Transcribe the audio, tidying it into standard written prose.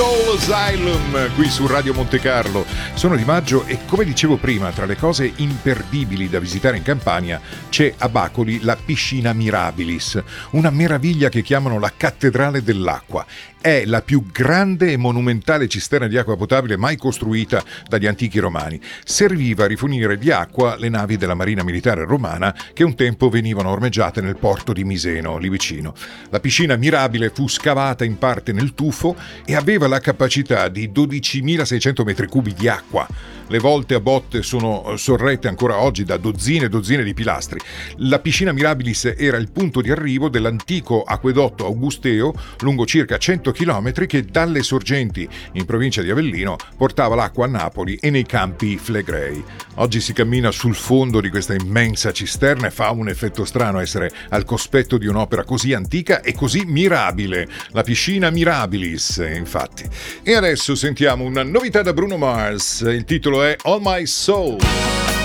Soul Asylum qui su Radio Monte Carlo. Sono Di Maggio e, come dicevo prima, tra le cose imperdibili da visitare in Campania c'è a Bacoli la piscina Mirabilis, una meraviglia che chiamano la cattedrale dell'acqua. È la più grande e monumentale cisterna di acqua potabile mai costruita dagli antichi romani. Serviva a rifornire di acqua le navi della Marina Militare Romana che un tempo venivano ormeggiate nel porto di Miseno, lì vicino. La piscina Mirabile fu scavata in parte nel tufo e aveva la capacità di 12.600 metri cubi di acqua. Le volte a botte sono sorrette ancora oggi da dozzine e dozzine di pilastri. La piscina Mirabilis era il punto di arrivo dell'antico acquedotto augusteo lungo circa 100 km che dalle sorgenti in provincia di Avellino portava l'acqua a Napoli e nei campi Flegrei. Oggi si cammina sul fondo di questa immensa cisterna e fa un effetto strano essere al cospetto di un'opera così antica e così mirabile, la piscina Mirabilis, infatti. E adesso sentiamo una novità da Bruno Mars, il titolo è All My Soul.